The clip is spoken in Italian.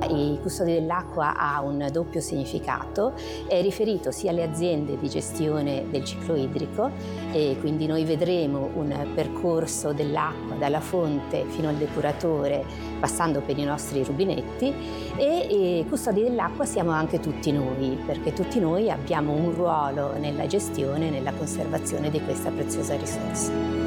i custodi dell'acqua ha un doppio significato, è riferito sia alle aziende di gestione del ciclo idrico, e quindi noi vedremo un percorso dell'acqua dalla fonte fino al depuratore passando per i nostri rubinetti, e custodi dell'acqua siamo anche tutti noi, perché tutti noi abbiamo un ruolo nella gestione e nella conservazione di questa preziosa risorsa.